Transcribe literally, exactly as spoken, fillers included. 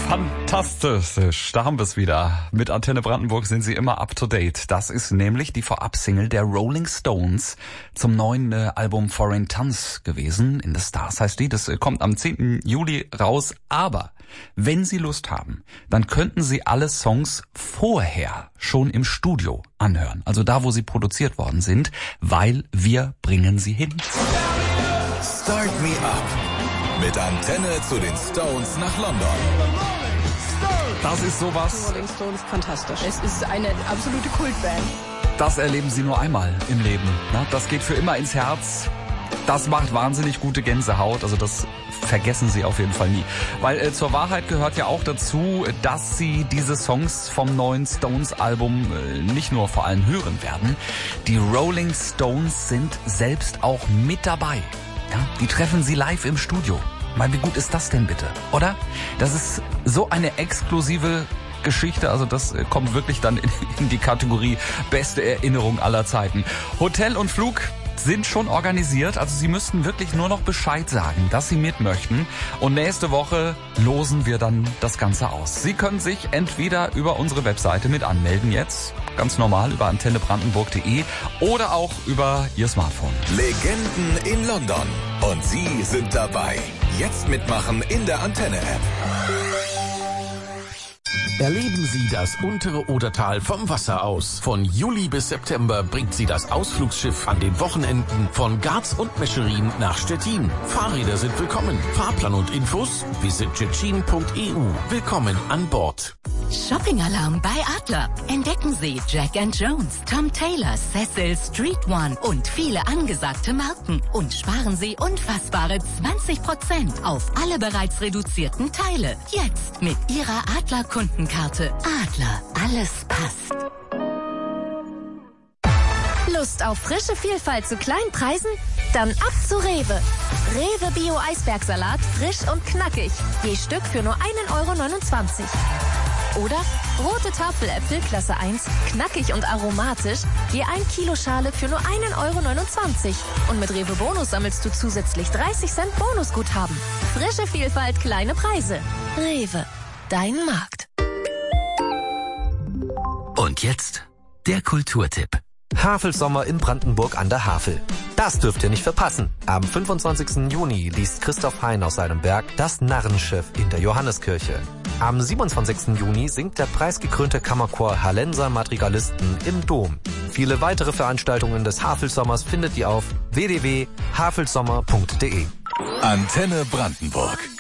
Fantastisch, da haben wir es wieder. Mit Antenne Brandenburg sind Sie immer up to date. Das ist nämlich die Vorab-Single der Rolling Stones zum neuen äh, Album Foreign Tons gewesen. In the Stars heißt die. Das äh, kommt am zehnten Juli raus. Aber wenn Sie Lust haben, dann könnten Sie alle Songs vorher schon im Studio anhören. Also da, wo sie produziert worden sind, weil wir bringen sie hin. Start Me Up. Mit Antenne zu den Stones nach London. Das ist sowas. Rolling Stones, fantastisch. Es ist eine absolute Kultband. Das erleben Sie nur einmal im Leben. Das geht für immer ins Herz. Das macht wahnsinnig gute Gänsehaut. Also das vergessen Sie auf jeden Fall nie. Weil äh, zur Wahrheit gehört ja auch dazu, dass Sie diese Songs vom neuen Stones-Album äh, nicht nur vor allem hören werden. Die Rolling Stones sind selbst auch mit dabei. Ja, die treffen Sie live im Studio. Mal, wie gut ist das denn bitte, oder? Das ist so eine exklusive Geschichte, also das kommt wirklich dann in, in die Kategorie beste Erinnerung aller Zeiten. Hotel und Flug sind schon organisiert, also Sie müssten wirklich nur noch Bescheid sagen, dass Sie mit möchten. Und nächste Woche losen wir dann das Ganze aus. Sie können sich entweder über unsere Webseite mit anmelden jetzt, ganz normal über antenne brandenburg punkt de oder auch über Ihr Smartphone. Legenden in London. Und Sie sind dabei. Jetzt mitmachen in der Antenne-App. Erleben Sie das untere Odertal vom Wasser aus. Von Juli bis September bringt Sie das Ausflugsschiff an den Wochenenden von Garz und Mescherin nach Stettin. Fahrräder sind willkommen. Fahrplan und Infos visit tschetschen punkt e u. Willkommen an Bord. Shopping-Alarm bei Adler. Entdecken Sie Jack and Jones, Tom Taylor, Cecil, Street One und viele angesagte Marken. Und sparen Sie unfassbare zwanzig Prozent auf alle bereits reduzierten Teile. Jetzt mit Ihrer Adler-Kundenkarte. Adler, alles passt. Lust auf frische Vielfalt zu kleinen Preisen? Dann ab zu Rewe. Rewe Bio Eisbergsalat, frisch und knackig. Je Stück für nur ein Euro neunundzwanzig. Oder rote Tafeläpfel Klasse eins, knackig und aromatisch, je ein Kilo Schale für nur ein Euro neunundzwanzig. Und mit Rewe Bonus sammelst du zusätzlich dreißig Cent Bonusguthaben. Frische Vielfalt, kleine Preise. Rewe, dein Markt. Und jetzt der Kulturtipp. Havelsommer in Brandenburg an der Havel. Das dürft ihr nicht verpassen. Am fünfundzwanzigsten Juni liest Christoph Hein aus seinem Werk Das Narrenschiff in der Johanneskirche. Am siebenundzwanzigsten Juni singt der preisgekrönte Kammerchor Hallenser Madrigalisten im Dom. Viele weitere Veranstaltungen des Havelsommers findet ihr auf w w w punkt havelsommer punkt de. Antenne Brandenburg.